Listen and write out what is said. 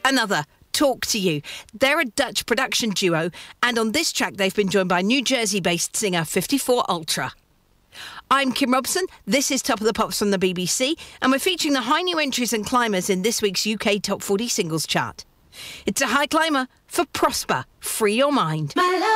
another Talk to You. They're a Dutch production duo, and on this track they've been joined by New Jersey-based singer 54 Ultra. I'm Kim Robson, this is Top of the Pops from the BBC, and we're featuring the high new entries and climbers in this week's UK Top 40 Singles Chart. It's a high climber for Prosper, Free Your Mind. My love.